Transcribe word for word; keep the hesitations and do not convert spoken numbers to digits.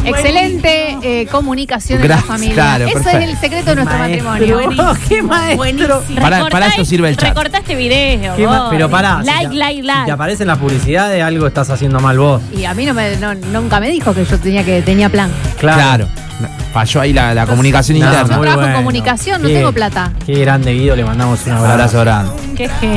Excelente eh, comunicación de la Gracias, familia. claro, Eso perfecto. es el secreto de nuestro Maestro. matrimonio. Oh, qué maestro. Buenísimo. Para- Recortá para eso el- sirve el chat. Recortá este video. Qué ma- vos. pero pará. si Like, te- like, Si like. te aparecen las publicidades, algo estás haciendo mal vos. Y a mí no me, no- nunca me dijo que yo tenía que tenía plan. Claro. Falló ahí la, la comunicación No, interna. Yo muy trabajo en bueno. comunicación, no Qué- tengo plata. Qué grande, Guido, le mandamos un Un abrazo. abrazo grande. Qué